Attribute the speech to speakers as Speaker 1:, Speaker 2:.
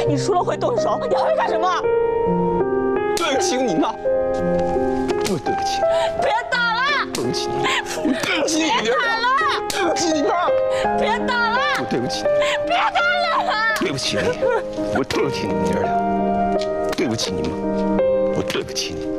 Speaker 1: 你除了会动手，你还会干什么？
Speaker 2: 对不起你妈，我对不起你。
Speaker 1: 别打了！
Speaker 2: 对不起你，我对不起你，
Speaker 1: 别打了！
Speaker 2: 对不起你妈，
Speaker 1: 别打了！
Speaker 2: 我对不起你，
Speaker 1: 别打了！
Speaker 2: 对不起你，我对不起你，娘俩，对不起你妈，我对不起你。